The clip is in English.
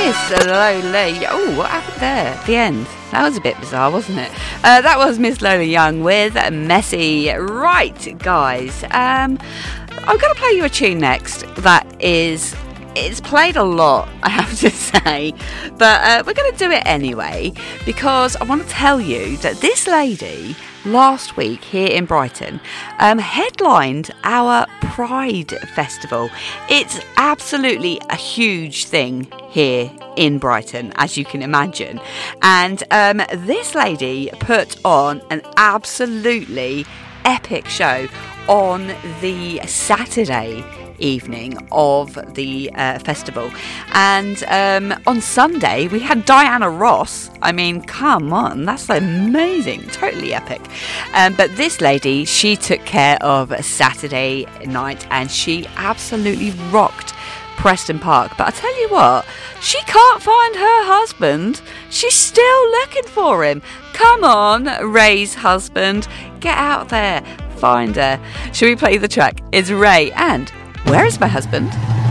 Miss Lola. Oh, what happened there at the end? That was a bit bizarre, wasn't it? That was Miss Lola Young with Messy. Right, guys. I'm going to play you a tune next that is... It's played a lot, I have to say, but we're going to do it anyway because I want to tell you that this lady last week here in Brighton headlined our Pride Festival. It's absolutely a huge thing here in Brighton, as you can imagine, and this lady put on an absolutely epic show on the Saturday evening of the festival, and on Sunday we had Diana Ross. I mean, come on, that's amazing, totally epic. But this lady, she took care of Saturday night and she absolutely rocked Preston Park. But I tell you what, she can't find her husband. She's still looking for him. Come on, Ray's husband, get out there, find her. Shall we play the track? It's Ray and Where Is My Husband?